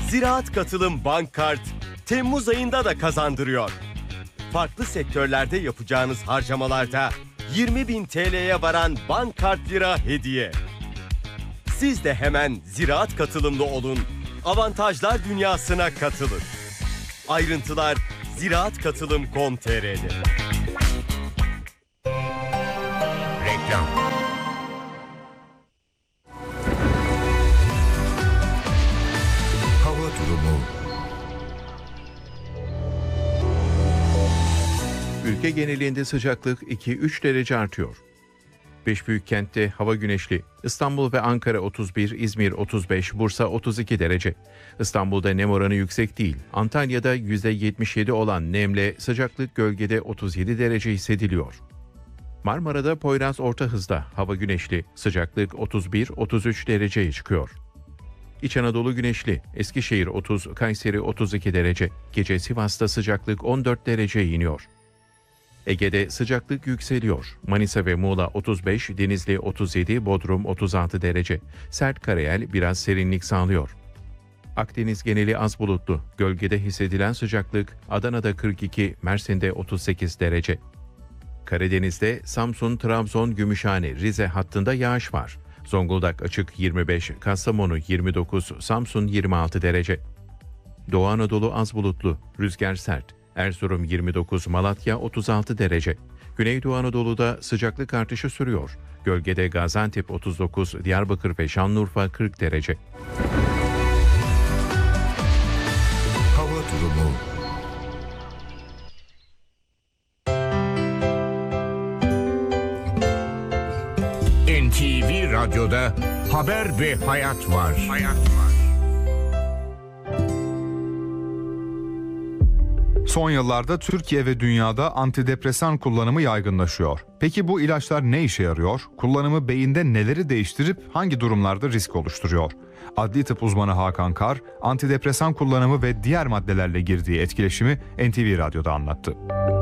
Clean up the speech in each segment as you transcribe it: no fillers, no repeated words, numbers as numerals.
Ziraat Katılım Bank Kart Temmuz ayında da kazandırıyor. Farklı sektörlerde yapacağınız harcamalarda 20.000 TL'ye varan bank kart lira hediye. Siz de hemen Ziraat Katılımlı olun, avantajlar dünyasına katılın. Ayrıntılar ziraatkatılım.com.tr'de. Reklam. Hava durumu. Ülke genelinde sıcaklık 2-3 derece artıyor. 5 büyük kentte hava güneşli. İstanbul ve Ankara 31, İzmir 35, Bursa 32 derece. İstanbul'da nem oranı yüksek değil. Antalya'da %77 olan nemle sıcaklık gölgede 37 derece hissediliyor. Marmara'da Poyraz orta hızda hava güneşli. Sıcaklık 31-33 dereceye çıkıyor. İç Anadolu güneşli. Eskişehir 30, Kayseri 32 derece. Gece Sivas'ta sıcaklık 14 dereceye iniyor. Ege'de sıcaklık yükseliyor. Manisa ve Muğla 35, Denizli 37, Bodrum 36 derece. Sert karayel biraz serinlik sağlıyor. Akdeniz geneli az bulutlu. Gölgede hissedilen sıcaklık Adana'da 42, Mersin'de 38 derece. Karadeniz'de Samsun, Trabzon, Gümüşhane, Rize hattında yağış var. Zonguldak açık 25, Kastamonu 29, Samsun 26 derece. Doğu Anadolu az bulutlu, rüzgar sert. Erzurum 29, Malatya 36 derece. Güneydoğu Anadolu'da sıcaklık artışı sürüyor. Gölgede Gaziantep 39, Diyarbakır ve Şanlıurfa 40 derece. Hava durumu. NTV Radyo'da haber ve hayat var. Son yıllarda Türkiye ve dünyada antidepresan kullanımı yaygınlaşıyor. Peki bu ilaçlar ne işe yarıyor? Kullanımı beyinde neleri değiştirip hangi durumlarda risk oluşturuyor? Adli tıp uzmanı Hakan Kar, antidepresan kullanımı ve diğer maddelerle girdiği etkileşimi NTV Radyo'da anlattı.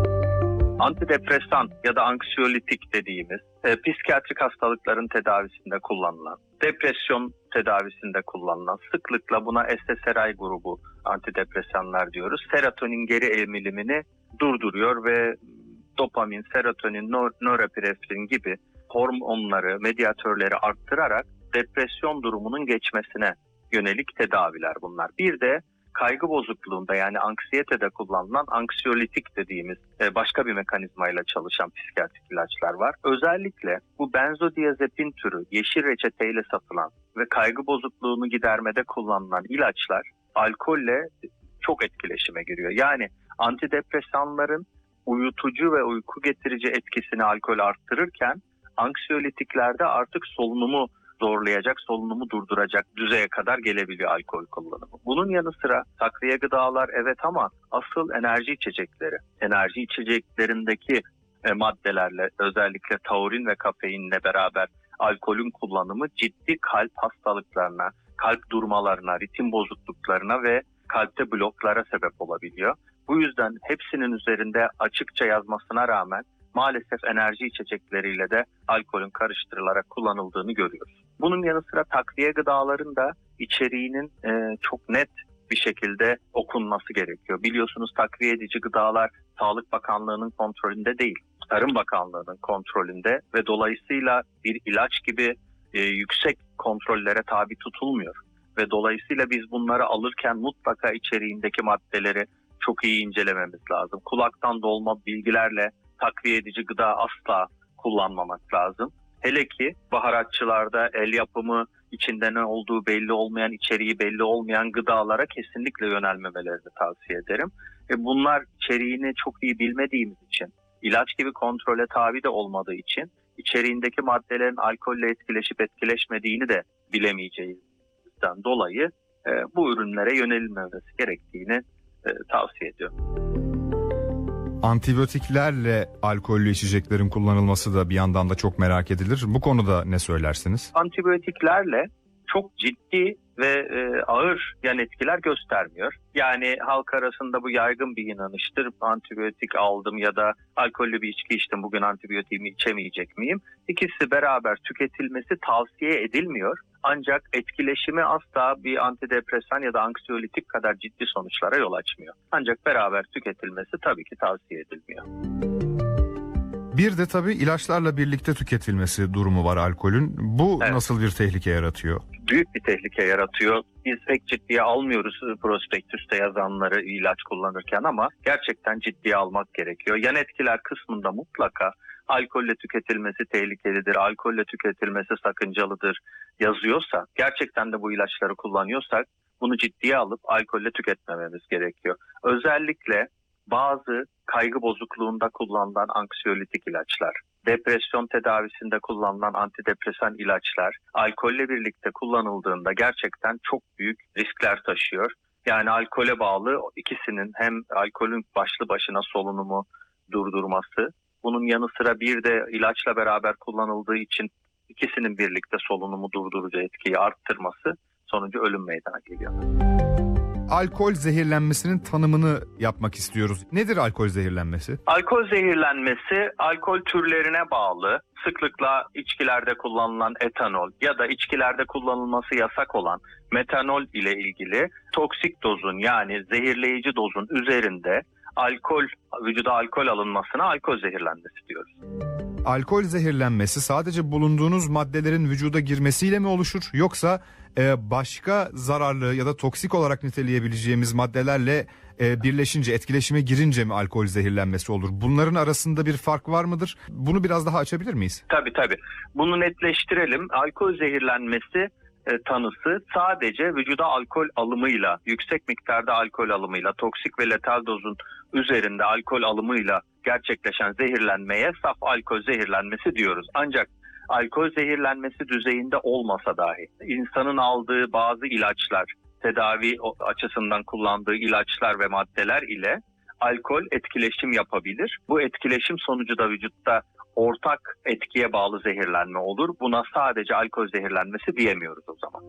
Antidepresan ya da anksiyolitik dediğimiz psikiyatrik hastalıkların tedavisinde kullanılan, depresyon tedavisinde kullanılan, sıklıkla buna SSRI grubu antidepresanlar diyoruz. Serotonin geri emilimini durduruyor ve dopamin, serotonin, norepinefrin gibi hormonları, medyatörleri arttırarak depresyon durumunun geçmesine yönelik tedaviler bunlar. Bir de kaygı bozukluğunda yani anksiyetede kullanılan anksiyolitik dediğimiz başka bir mekanizmayla çalışan psikiyatrik ilaçlar var. Özellikle bu benzodiazepin türü yeşil reçeteyle satılan ve kaygı bozukluğunu gidermede kullanılan ilaçlar alkolle çok etkileşime giriyor. Yani antidepresanların uyutucu ve uyku getirici etkisini alkol arttırırken anksiyolitiklerde artık solunumu zorlayacak, solunumu durduracak düzeye kadar gelebiliyor alkol kullanımı. Bunun yanı sıra takviye gıdalar evet ama asıl enerji içecekleri. Enerji içeceklerindeki maddelerle özellikle taurin ve kafeinle beraber alkolün kullanımı ciddi kalp hastalıklarına, kalp durmalarına, ritim bozukluklarına ve kalpte bloklara sebep olabiliyor. Bu yüzden hepsinin üzerinde açıkça yazmasına rağmen maalesef enerji içecekleriyle de alkolün karıştırılarak kullanıldığını görüyoruz. Bunun yanı sıra takviye gıdaların da içeriğinin çok net bir şekilde okunması gerekiyor. Biliyorsunuz takviye edici gıdalar Sağlık Bakanlığı'nın kontrolünde değil, Tarım Bakanlığı'nın kontrolünde ve dolayısıyla bir ilaç gibi yüksek kontrollere tabi tutulmuyor. Ve dolayısıyla biz bunları alırken mutlaka içeriğindeki maddeleri çok iyi incelememiz lazım. Kulaktan dolma bilgilerle takviye edici gıda asla kullanmamak lazım. Hele ki baharatçılarda el yapımı, içinde ne olduğu belli olmayan, içeriği belli olmayan gıdalara kesinlikle yönelmemelerini tavsiye ederim. Bunlar içeriğini çok iyi bilmediğimiz için, ilaç gibi kontrole tabi de olmadığı için içeriğindeki maddelerin alkolle etkileşip etkileşmediğini de bilemeyeceğimizden dolayı bu ürünlere yönelilmemesi gerektiğini tavsiye ediyorum. Antibiyotiklerle alkollü içeceklerin kullanılması da bir yandan da çok merak edilir. Bu konuda ne söylersiniz? Antibiyotiklerle çok ciddi ve ağır yan etkiler göstermiyor. Yani halk arasında bu yaygın bir inanıştır. Antibiyotik aldım ya da alkollü bir içki içtim, bugün antibiyotiğimi içemeyecek miyim? İkisi beraber tüketilmesi tavsiye edilmiyor. Ancak etkileşimi asla bir antidepresan ya da anksiyolitik kadar ciddi sonuçlara yol açmıyor. Ancak beraber tüketilmesi tabii ki tavsiye edilmiyor. Bir de tabii ilaçlarla birlikte tüketilmesi durumu var alkolün. Bu Evet. nasıl bir tehlike yaratıyor? Büyük bir tehlike yaratıyor. Biz pek ciddiye almıyoruz prospektüste yazanları ilaç kullanırken ama gerçekten ciddiye almak gerekiyor. Yan etkiler kısmında mutlaka alkolle tüketilmesi tehlikelidir, alkolle tüketilmesi sakıncalıdır yazıyorsa, gerçekten de bu ilaçları kullanıyorsak bunu ciddiye alıp alkolle tüketmememiz gerekiyor. Özellikle bazı kaygı bozukluğunda kullanılan anksiyolitik ilaçlar, depresyon tedavisinde kullanılan antidepresan ilaçlar alkolle birlikte kullanıldığında gerçekten çok büyük riskler taşıyor. Yani alkole bağlı ikisinin hem alkolün başlı başına solunumu durdurması, bunun yanı sıra bir de ilaçla beraber kullanıldığı için ikisinin birlikte solunumu durdurucu etkiyi arttırması sonucu ölüm meydana geliyor. Alkol zehirlenmesinin tanımını yapmak istiyoruz. Nedir alkol zehirlenmesi? Alkol zehirlenmesi alkol türlerine bağlı, sıklıkla içkilerde kullanılan etanol ya da içkilerde kullanılması yasak olan metanol ile ilgili toksik dozun, yani zehirleyici dozun üzerinde vücuda alkol alınmasına alkol zehirlenmesi diyoruz. Alkol zehirlenmesi sadece bulunduğunuz maddelerin vücuda girmesiyle mi oluşur? Yoksa başka zararlı ya da toksik olarak niteleyebileceğimiz maddelerle birleşince, etkileşime girince mi alkol zehirlenmesi olur? Bunların arasında bir fark var mıdır? Bunu biraz daha açabilir miyiz? Tabii. Bunu netleştirelim. Alkol zehirlenmesi tanısı sadece vücuda alkol alımıyla, yüksek miktarda alkol alımıyla, toksik ve letal dozun üzerinde alkol alımıyla gerçekleşen zehirlenmeye saf alkol zehirlenmesi diyoruz. Ancak alkol zehirlenmesi düzeyinde olmasa dahi insanın aldığı bazı ilaçlar, tedavi açısından kullandığı ilaçlar ve maddeler ile alkol etkileşim yapabilir. Bu etkileşim sonucu da vücutta ortak etkiye bağlı zehirlenme olur. Buna sadece alkol zehirlenmesi diyemiyoruz o zaman.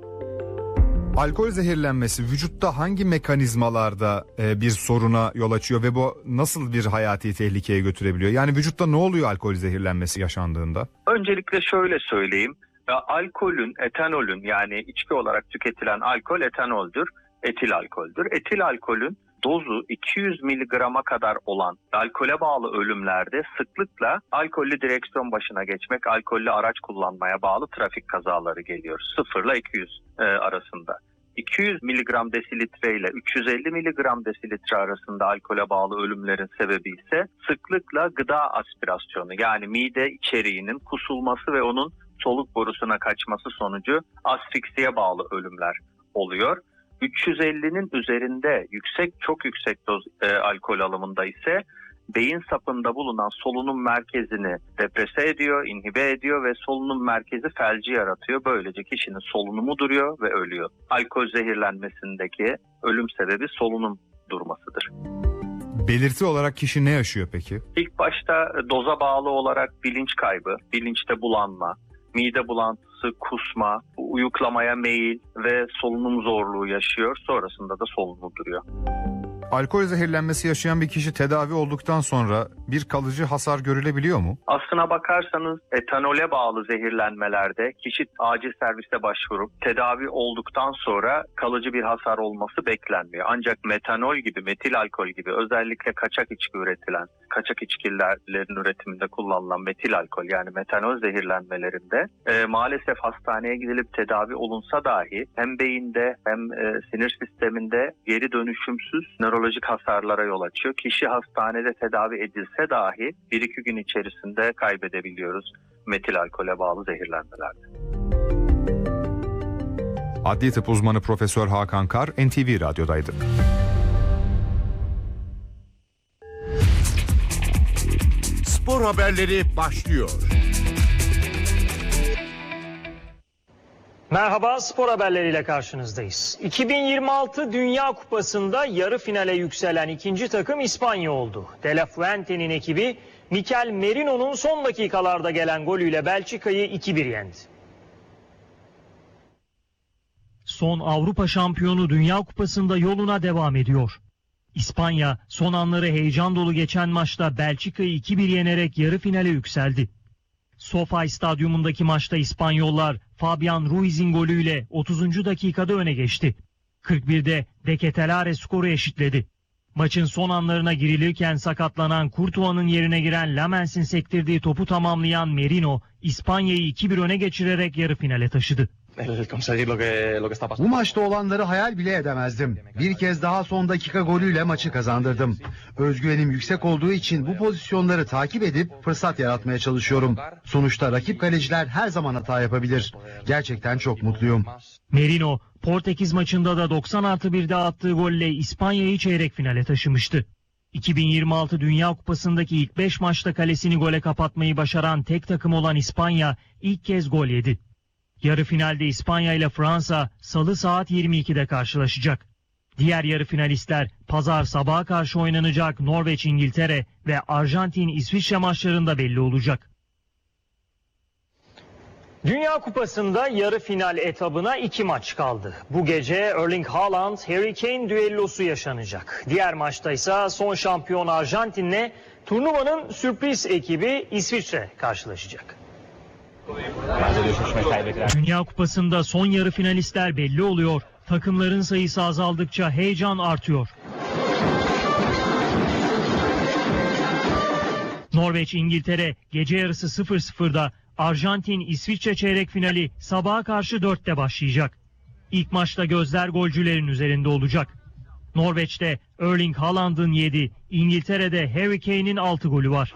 Alkol zehirlenmesi vücutta hangi mekanizmalarda bir soruna yol açıyor ve bu nasıl bir hayati tehlikeye götürebiliyor? Yani vücutta ne oluyor alkol zehirlenmesi yaşandığında? Öncelikle şöyle söyleyeyim. Alkolün, etanolün, yani içki olarak tüketilen alkol etanoldür, etil alkoldür. Etil alkolün dozu 200 miligrama kadar olan alkole bağlı ölümlerde sıklıkla alkollü direksiyon başına geçmek, alkollü araç kullanmaya bağlı trafik kazaları geliyor. 0 ile 200 arasında. 200 miligram desilitre ile 350 miligram desilitre arasında alkole bağlı ölümlerin sebebi ise sıklıkla gıda aspirasyonu, yani mide içeriğinin kusulması ve onun soluk borusuna kaçması sonucu asfiksiye bağlı ölümler oluyor. 350'nin üzerinde çok yüksek doz alkol alımında ise beyin sapında bulunan solunum merkezini deprese ediyor, inhibe ediyor ve solunum merkezi felci yaratıyor. Böylece kişinin solunumu duruyor ve ölüyor. Alkol zehirlenmesindeki ölüm sebebi solunum durmasıdır. Belirti olarak kişi ne yaşıyor peki? İlk başta doza bağlı olarak bilinç kaybı, bilinçte bulanma, mide bulantısı, kusma, uyuklamaya meyil ve solunum zorluğu yaşıyor. Sonrasında da solunumu duruyor. Alkol zehirlenmesi yaşayan bir kişi tedavi olduktan sonra bir kalıcı hasar görülebiliyor mu? Aslına bakarsanız etanole bağlı zehirlenmelerde kişi acil servise başvurup tedavi olduktan sonra kalıcı bir hasar olması beklenmiyor. Ancak metanol gibi, metil alkol gibi özellikle kaçak içkilerin üretiminde kullanılan metil alkol, yani metanol zehirlenmelerinde maalesef hastaneye gidilip tedavi olunsa dahi hem beyinde hem sinir sisteminde geri dönüşümsüz nörolojik hasarlara yol açıyor. Kişi hastanede tedavi edilse dahi 1-2 gün içerisinde kaybedebiliyoruz metil alkole bağlı zehirlenmelerde. Adli tıp uzmanı Profesör Hakan Kar, NTV Radyo'daydı. Spor haberleri başlıyor. Merhaba, spor haberleriyle karşınızdayız. 2026 Dünya Kupası'nda yarı finale yükselen ikinci takım İspanya oldu. De La Fuente'nin ekibi Mikel Merino'nun son dakikalarda gelen golüyle Belçika'yı 2-1 yendi. son Avrupa şampiyonu Dünya Kupası'nda yoluna devam ediyor. İspanya son anları heyecan dolu geçen maçta Belçika'yı 2-1 yenerek yarı finale yükseldi. SoFi Stadyumundaki maçta İspanyollar Fabian Ruiz'in golüyle 30. dakikada öne geçti. 41'de De Ketelaere skoru eşitledi. Maçın son anlarına girilirken sakatlanan Courtois'un yerine giren Lamens'in sektirdiği topu tamamlayan Merino, İspanya'yı 2-1 öne geçirerek yarı finale taşıdı. Bu maçta olanları hayal bile edemezdim. Bir kez daha son dakika golüyle maçı kazandırdım. Özgüvenim yüksek olduğu için bu pozisyonları takip edip fırsat yaratmaya çalışıyorum. Sonuçta rakip kaleciler her zaman hata yapabilir. Gerçekten çok mutluyum. Merino, Portekiz maçında da 90+1'de attığı golle İspanya'yı çeyrek finale taşımıştı. 2026 Dünya Kupası'ndaki ilk 5 maçta kalesini gole kapatmayı başaran tek takım olan İspanya ilk kez gol yedi. Yarı finalde İspanya ile Fransa Salı saat 22'de karşılaşacak. Diğer yarı finalistler pazar sabaha karşı oynanacak Norveç-İngiltere ve Arjantin-İsviçre maçlarında belli olacak. Dünya Kupası'nda yarı final etabına 2 maç kaldı. Bu gece Erling Haaland-Harry Kane düellosu yaşanacak. Diğer maçta ise son şampiyon Arjantin'le turnuvanın sürpriz ekibi İsviçre karşılaşacak. Dünya Kupası'nda son yarı finalistler belli oluyor. Takımların sayısı azaldıkça heyecan artıyor. Norveç-İngiltere gece yarısı 00'da, Arjantin-İsviçre çeyrek finali sabaha karşı 4'te başlayacak. İlk maçta gözler golcülerin üzerinde olacak. Norveç'te Erling Haaland'ın 7, İngiltere'de Harry Kane'in 6 golü var.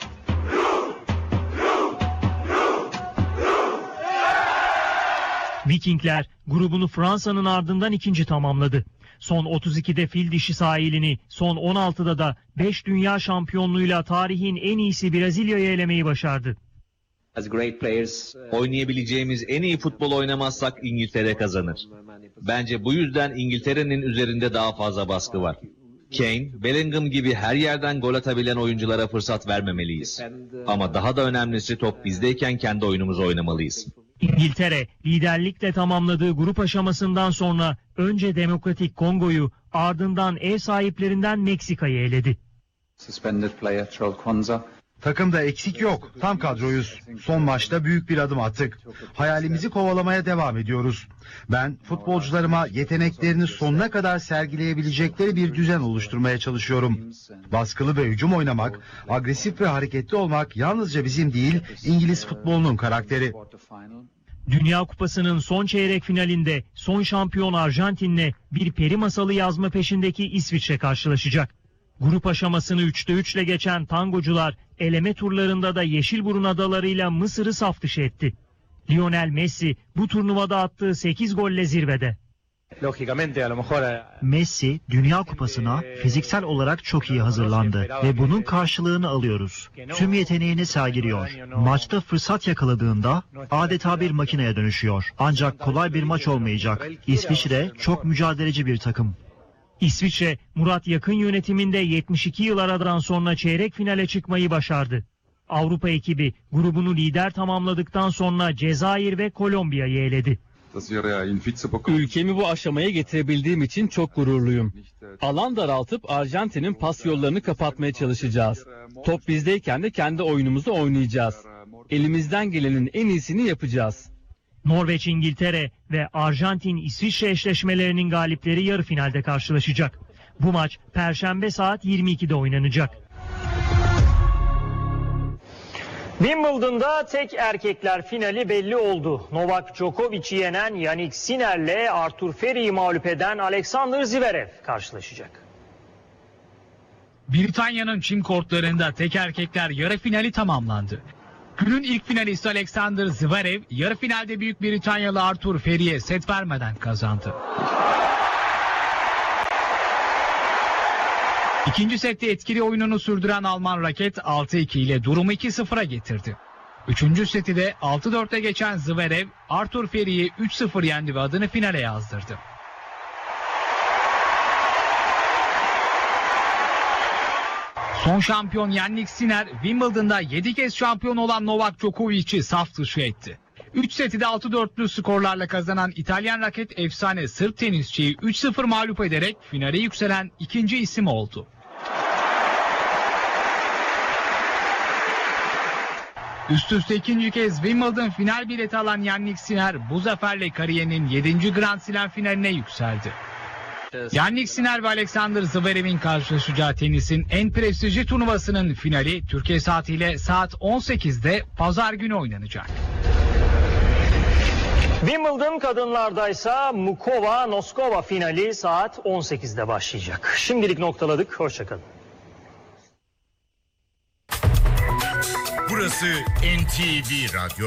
Vikingler grubunu Fransa'nın ardından ikinci tamamladı. Son 32'de fil dişi sahilini, son 16'da da 5 dünya şampiyonluğuyla tarihin en iyisi Brezilya'yı elemeyi başardı. Oynayabileceğimiz en iyi futbol oynamazsak İngiltere kazanır. Bence bu yüzden İngiltere'nin üzerinde daha fazla baskı var. Kane, Bellingham gibi her yerden gol atabilen oyunculara fırsat vermemeliyiz. Ama daha da önemlisi top bizdeyken kendi oyunumuzu oynamalıyız. İngiltere liderlikle tamamladığı grup aşamasından sonra önce Demokratik Kongo'yu, ardından ev sahiplerinden Meksika'yı eledi. Takımda eksik yok. Tam kadroyuz. Son maçta büyük bir adım attık. Hayalimizi kovalamaya devam ediyoruz. Ben futbolcularıma yeteneklerini sonuna kadar sergileyebilecekleri bir düzen oluşturmaya çalışıyorum. Baskılı ve hücum oynamak, agresif ve hareketli olmak yalnızca bizim değil, İngiliz futbolunun karakteri. Dünya Kupası'nın son çeyrek finalinde son şampiyon Arjantin'le bir peri masalı yazma peşindeki İsviçre karşılaşacak. Grup aşamasını 3'te 3 ile geçen tangocular eleme turlarında da Yeşilburun adalarıyla Mısır'ı saf dışı etti. Lionel Messi bu turnuvada attığı 8 golle zirvede. Messi Dünya Kupası'na fiziksel olarak çok iyi hazırlandı ve bunun karşılığını alıyoruz. Tüm yeteneğini sergiliyor. Maçta fırsat yakaladığında adeta bir makineye dönüşüyor. Ancak kolay bir maç olmayacak. İsviçre çok mücadeleci bir takım. İsviçre, Murat Yakın yönetiminde 72 yıl aradan sonra çeyrek finale çıkmayı başardı. Avrupa ekibi grubunu lider tamamladıktan sonra Cezayir ve Kolombiya'yı eledi. Ülkemi bu aşamaya getirebildiğim için çok gururluyum. Alan daraltıp Arjantin'in pas yollarını kapatmaya çalışacağız. Top bizdeyken de kendi oyunumuzu oynayacağız. Elimizden gelenin en iyisini yapacağız. Norveç-İngiltere ve Arjantin-İsviçre eşleşmelerinin galipleri yarı finalde karşılaşacak. Bu maç Perşembe saat 22'de oynanacak. Wimbledon'da tek erkekler finali belli oldu. Novak Djokovic'i yenen Jannik Sinner'le Artur Feri'yi mağlup eden Alexander Zverev karşılaşacak. Britanya'nın çim kortlarında tek erkekler yarı finali tamamlandı. Günün ilk finalisti Alexander Zverev yarı finalde Büyük Britanyalı Artur Feri'ye set vermeden kazandı. İkinci sette etkili oyununu sürdüren Alman raket 6-2 ile durumu 2-0'a getirdi. Üçüncü seti de 6-4'e geçen Zverev, Artur Feri'yi 3-0 yendi ve adını finale yazdırdı. Son şampiyon Jannik Sinner, Wimbledon'da 7 kez şampiyon olan Novak Djokovic'i saf dışı etti. 3 seti de 6-4'lü skorlarla kazanan İtalyan raket efsane Sırp tenisçiyi 3-0 mağlup ederek finale yükselen ikinci isim oldu. Üst üste ikinci kez Wimbledon final bileti alan Jannik Sinner bu zaferle kariyerinin 7. Grand Slam finaline yükseldi. Jannik Sinner ve Alexander Zverev'in karşılaşacağı tenisin en prestijli turnuvasının finali Türkiye saatiyle saat 18'de pazar günü oynanacak. Wimbledon kadınlardaysa Mukova-Noskova finali saat 18'de başlayacak. Şimdilik noktaladık. Hoşçakalın. Burası NTV Radyo.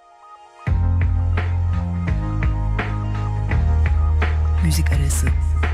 Müzik arası.